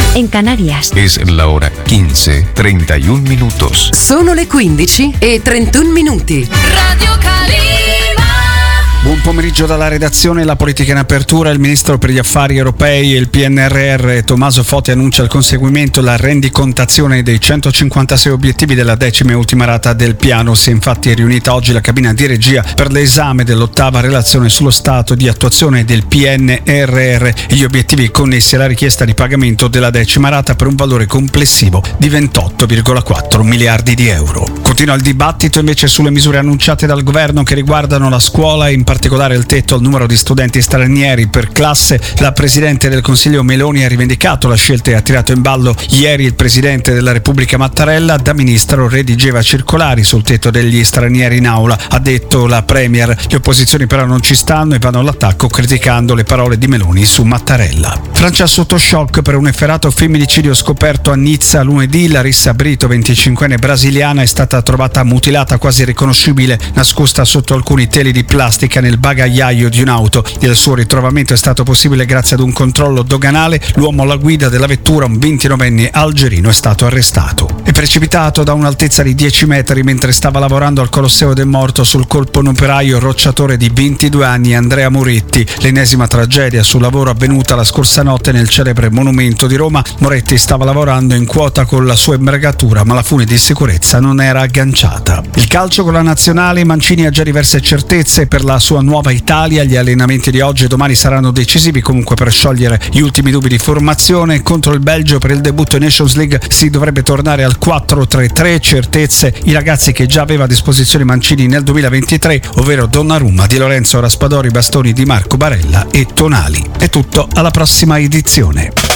en Canarias. Es la hora 15:31 minutos. Sono le 15:31. Radio Calima. Buon pomeriggio dalla redazione. La politica in apertura. Il ministro per gli affari europei e il PNRR Tommaso Foti annuncia il conseguimento e la rendicontazione dei 156 obiettivi della 10ª e ultima rata del piano. Si è infatti riunita oggi la cabina di regia per l'esame dell'8ª relazione sullo stato di attuazione del PNRR e gli obiettivi connessi alla richiesta di pagamento della 10ª rata per un valore complessivo di 28,4 miliardi di euro. Continua il dibattito invece sulle misure annunciate dal governo che riguardano la scuola e in particolare il tetto al numero di studenti stranieri per classe. La Presidente del Consiglio Meloni ha rivendicato la scelta e ha tirato in ballo ieri il Presidente della Repubblica Mattarella. Da ministro redigeva circolari sul tetto degli stranieri in aula, ha detto la Premier. Le opposizioni però non ci stanno e vanno all'attacco criticando le parole di Meloni su Mattarella. Francia sotto shock per un efferato femminicidio scoperto a Nizza lunedì. Larissa Brito, 25enne brasiliana, è stata trovata mutilata quasi irriconoscibile, nascosta sotto alcuni teli di plastica nel bagagliaio di un'auto. Il suo ritrovamento è stato possibile grazie ad un controllo doganale. L'uomo alla guida della vettura, un 29enne algerino, è stato arrestato. È precipitato da un'altezza di 10 metri mentre stava lavorando al Colosseo del Morto. Sul colpo un operaio rocciatore di 22 anni, Andrea Moretti. L'ennesima tragedia sul lavoro avvenuta la scorsa notte nel celebre monumento di Roma. Moretti stava lavorando in quota con la sua imbragatura, ma la fune di sicurezza non era agganciata. Il calcio con la nazionale. Mancini ha già diverse certezze per la sua nuova Italia. Gli allenamenti di oggi e domani saranno decisivi comunque per sciogliere gli ultimi dubbi di formazione. Contro il Belgio per il debutto in Nations League si dovrebbe tornare al 4-3-3. Certezze i ragazzi che già aveva a disposizione Mancini nel 2023, ovvero Donnarumma, Di Lorenzo, Raspadori, Bastoni, Di Marco, Barella e Tonali. È tutto, alla prossima edizione.